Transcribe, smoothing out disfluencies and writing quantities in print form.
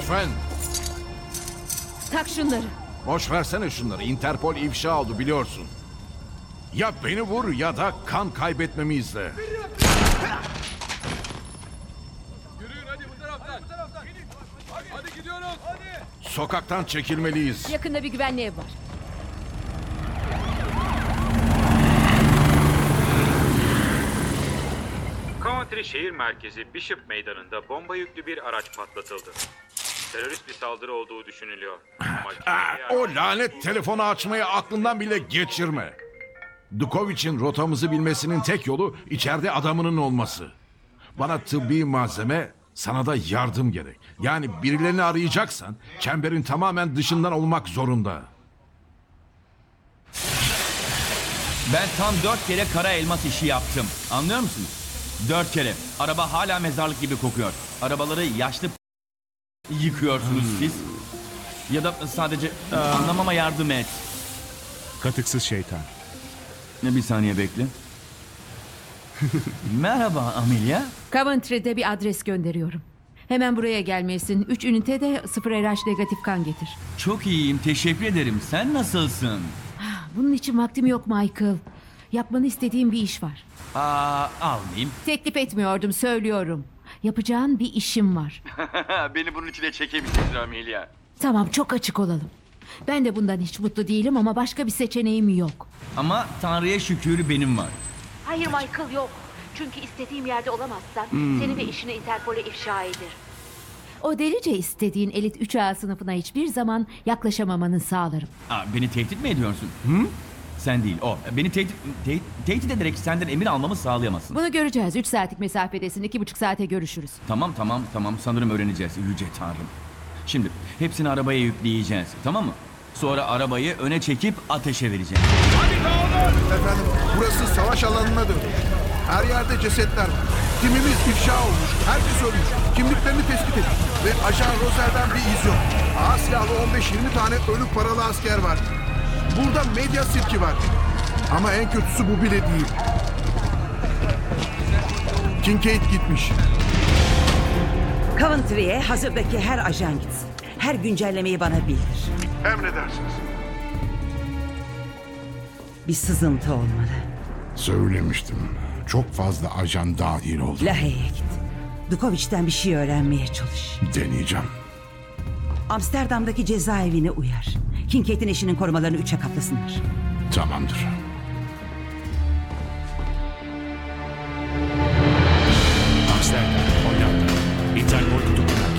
lütfen. Tak şunları. Boş versene şunları. Interpol ifşa oldu biliyorsun. Ya beni vur ya da kan kaybetmemi izle. Yürüyün hadi bu taraftan. Hadi gidiyoruz. Hadi. Sokaktan çekilmeliyiz. Yakında bir güvenli ev var. Coventry şehir merkezi Bishop Meydanı'nda bomba yüklü bir araç patlatıldı. Terörist bir saldırı olduğu düşünülüyor. Ama O lanet telefonu açmayı aklından bile geçirme. Dukovic'in rotamızı bilmesinin tek yolu içeride adamının olması. Bana tıbbi malzeme, sana da yardım gerek. Yani birilerini arayacaksan çemberin tamamen dışından olmak zorunda. Ben tam 4 kere kara elmas işi yaptım. Anlıyor musunuz? 4 kere. Araba hala mezarlık gibi kokuyor. Arabaları yaşlı yıkıyorsunuz siz. Ya da sadece anlamama yardım et. Katıksız şeytan. Bir saniye bekle. Merhaba Amelia. Coventry'de bir adres gönderiyorum. Hemen buraya gelmelisin. 3 ünitede 0 RH negatif kan getir. Çok iyiyim, teşekkür ederim. Sen nasılsın? Bunun için vaktim yok Michael. Yapmanı istediğim bir iş var. Almayayım. Teklif etmiyordum, söylüyorum. Yapacağın bir işim var. Beni bunun içine çekebilirsin Amelia. Tamam, çok açık olalım. Ben de bundan hiç mutlu değilim ama başka bir seçeneğim yok. Ama Tanrı'ya şükür benim var. Hayır Michael, yok. Çünkü istediğim yerde olamazsan seni ve işini Interpol'e ifşa eder. O delice istediğin elit 3A sınıfına hiçbir zaman yaklaşamamanı sağlarım. Beni tehdit mi ediyorsun? Sen değil, o. Beni tehdit ederek senden emir almamı sağlayamazsın. Bunu göreceğiz. 3 saatlik mesafedesin. 2,5 saate görüşürüz. Tamam. Sanırım öğreneceğiz Yüce Tanrım. Şimdi hepsini arabaya yükleyeceğiz, tamam mı? Sonra arabayı öne çekip ateşe vereceğim. Efendim, burası savaş alanına dönmüş. Her yerde cesetler var. Kimimiz ifşa olmuş, herkes ölmüş. Kimliklerini tespit ettik. Ve Ajan Rosel'den bir iz yok. Ağır silahlı 15-20 tane ölü paralı asker var. Burada medya sirki var. Ama en kötüsü bu bile değil. Kincaid gitmiş. Coventry'e hazırdaki her ajan gitsin. Her güncellemeyi bana bildir. Emredersiniz. Bir sızıntı olmalı. Söylemiştim. Çok fazla ajan dahil oldu. Lahey'e git. Dukovic'ten bir şey öğrenmeye çalış. Deneyeceğim. Amsterdam'daki cezaevine uyar. Kincaid'in eşinin korumalarını 3'e katlasınlar. Tamamdır.